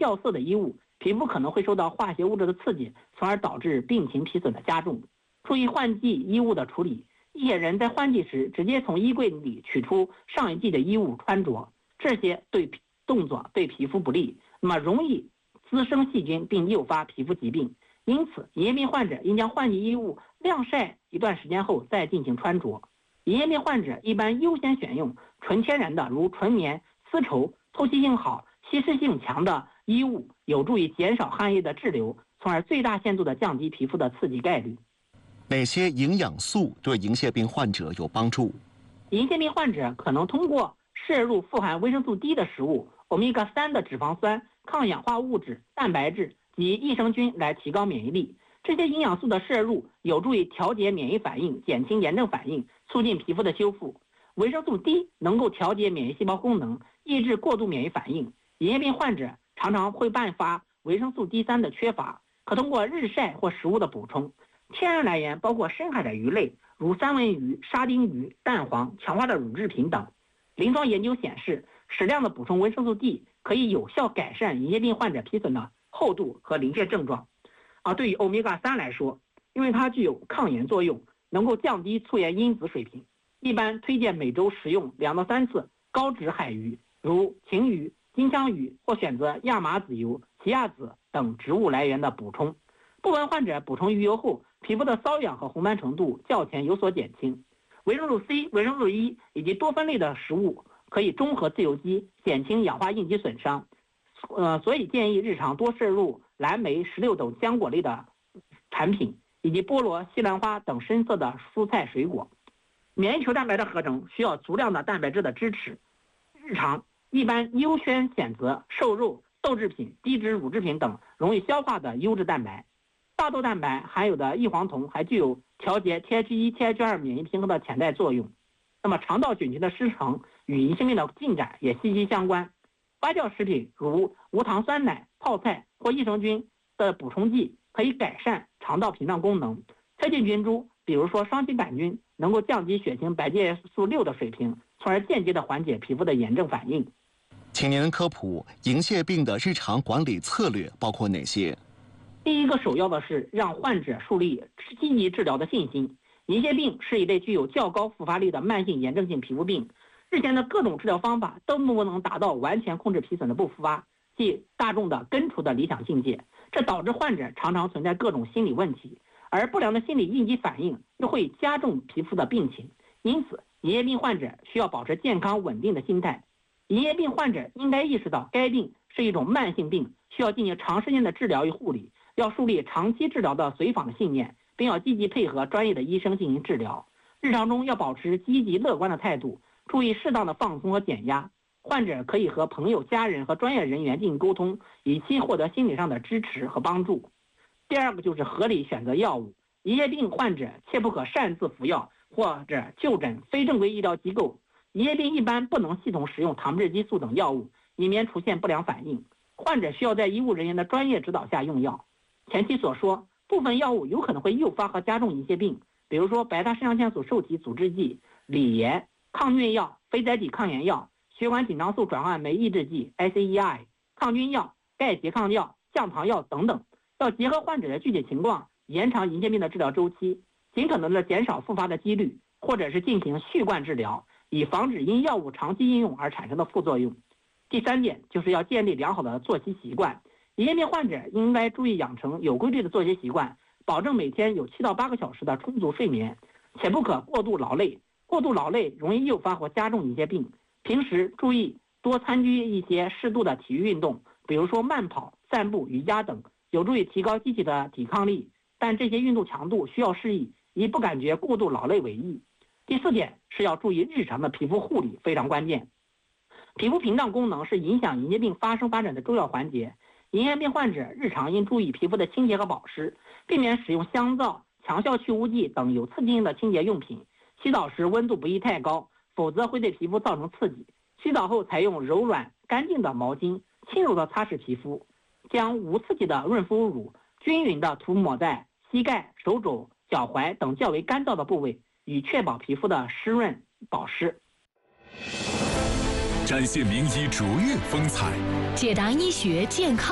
掉色的衣物，皮肤可能会受到化学物质的刺激，从而导致病情皮损的加重。注意换季衣物的处理，一些人在换季时直接从衣柜里取出上一季的衣物穿着，这些动作对皮肤不利，那么容易滋生细菌并诱发皮肤疾病。因此，银屑病患者应将换季衣物晾晒一段时间后再进行穿着。银屑病患者一般优先选用纯天然的，如纯棉、丝绸，透气性好、吸湿性强的衣物，有助于减少汗液的滞留，从而最大限度地降低皮肤的刺激概率。 哪些营养素对银屑病患者有帮助？ 银屑病患者可能通过摄入富含维生素 D 的食物、欧米伽3的脂肪酸、抗氧化物质、蛋白质及益生菌来提高免疫力。这些营养素的摄入有助于调节免疫反应，减轻炎症反应，促进皮肤的修复。维生素 D 能够调节免疫细胞功能，抑制过度免疫反应。银屑病患者常常会伴发维生素 D3 的缺乏，可通过日晒或食物的补充。天然来源包括深海的鱼类，如三文鱼、沙丁鱼、蛋黄、强化的乳制品等。临床研究显示，适量的补充维生素 D 可以有效改善银屑病患者皮损的厚度和鳞屑症状。而对于欧米伽3来说，因为它具有抗炎作用，能够降低促炎因子水平，一般推荐每周食用2到3次高脂海鱼，如晴鱼、金枪鱼，或选择亚麻籽油、奇亚籽等植物来源的补充。部分患者补充鱼油后，皮肤的瘙痒和红斑程度较前有所减轻。维生素 C、维生素 E 以及多酚类的食物可以中和自由基，减轻氧化应激损伤。所以建议日常多摄入蓝莓、石榴等浆果类的产品，以及菠萝、西兰花等深色的蔬菜水果。免疫球蛋白的合成需要足量的蛋白质的支持，日常一般优先选择瘦肉、豆制品、低脂乳制品等容易消化的优质蛋白。大豆蛋白含有的异黄酮还具有调节 TH1、TH2 免疫平衡的潜在作用。那么肠道菌群的失衡与银屑病的进展也息息相关。发酵食品如无糖酸奶、泡菜或益生菌的补充剂可以改善肠道屏障功能。菜菌菌株，比如说双歧杆菌，能够降低血清白介素6的水平，从而间接地缓解皮肤的炎症反应。 请您科普银屑病的日常管理策略包括哪些？ 第一个首要的是让患者树立积极治疗的信心。银屑病是一类具有较高复发率的慢性炎症性皮肤病，日前的各种治疗方法都不能达到完全控制皮损的不复发，即大众的根除的理想境界。这导致患者常常存在各种心理问题，而不良的心理应激反应又会加重皮肤的病情。因此，银屑病患者需要保持健康稳定的心态。银屑病患者应该意识到该病是一种慢性病，需要进行长时间的治疗与护理，要树立长期治疗的随访的信念，并要积极配合专业的医生进行治疗。日常中要保持积极乐观的态度，注意适当的放松和减压。患者可以和朋友、家人和专业人员进行沟通，以期获得心理上的支持和帮助。第二个就是合理选择药物。银屑病患者切不可擅自服药或者就诊非正规医疗机构。银屑病一般不能系统使用糖质激素等药物，以免出现不良反应。患者需要在医务人员的专业指导下用药。前期所说，部分药物有可能会诱发和加重银屑病，比如说白塔肾上腺素受体阻滞剂、锂盐、抗疟药、非甾体抗炎药、血管紧张素转换酶抑制剂 ACEI、抗菌药、钙拮抗药、降糖药等等。要结合患者的具体情况，延长银屑病的治疗周期，尽可能的减少复发的几率，或者是进行续贯治疗，以防止因药物长期应用而产生的副作用。第三点就是要建立良好的作息习惯。银屑病患者应该注意养成有规律的作息习惯，保证每天有7到8个小时的充足睡眠，且不可过度劳累。过度劳累容易诱发或加重银屑病。平时注意多参与一些适度的体育运动，比如说慢跑、散步、瑜伽等，有助于提高机体的抵抗力。但这些运动强度需要适宜，以不感觉过度劳累为宜。第四点是要注意日常的皮肤护理，非常关键。皮肤屏障功能是影响银屑病发展的重要环节。银屑病患者日常应注意皮肤的清洁和保湿，避免使用香皂、强效去污剂等有刺激性的清洁用品。洗澡时温度不宜太高，否则会对皮肤造成刺激。洗澡后采用柔软干净的毛巾，轻柔地擦拭皮肤，将无刺激的润肤乳均匀地涂抹在膝盖、手肘、脚踝等较为干燥的部位，以确保皮肤的湿润保湿。 展现名医卓越风采， 解答医学健康